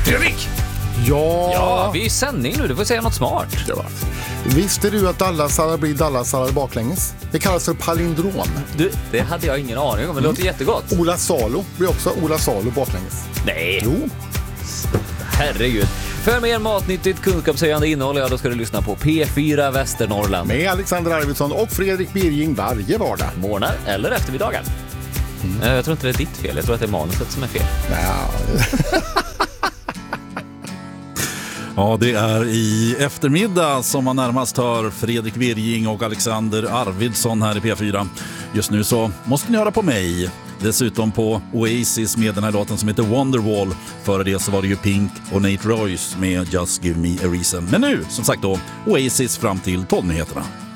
Fredrik! Ja, vi är i sändning nu. Du får säga något smart. Ja. Visste du att Dallasallad blir Dallasallad baklänges? Det kallas för palindrom. Du, det hade jag ingen aning om, men det låter jättegott. Ola Salo blir också Ola Salo baklänges. Nej. Jo. Herregud. För mer matnyttigt kunskapshöjande innehåll, då ska du lyssna på P4 Västernorrland. Med Alexander Arvidsson och Fredrik Birging varje vardag. Morgnar eller eftermiddagar. Jag tror inte det är ditt fel, jag tror att det är manuset som är fel. Ja, det är i eftermiddag som man närmast hör Fredrik Birging och Alexander Arvidsson här i P4. Just nu så måste ni höra på mig. Dessutom på Oasis med den här låten som heter Wonderwall. Före det så var det ju Pink och Nate Royce med Just Give Me A Reason. Men nu, som sagt då, Oasis fram till 12-nyheterna.